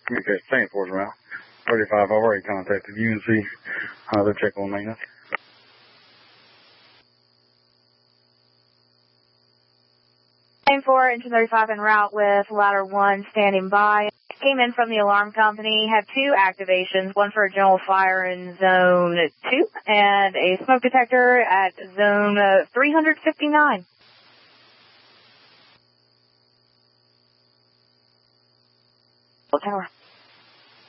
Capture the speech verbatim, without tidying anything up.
Communication Saint Force around. thirty-five, I've already contacted U N C. Uh, they're checking on maintenance. Saint four, engine thirty-five en route with ladder one standing by. Came in from the alarm company, had two activations, one for a general fire in zone two and a smoke detector at zone uh, three fifty-nine. Tower.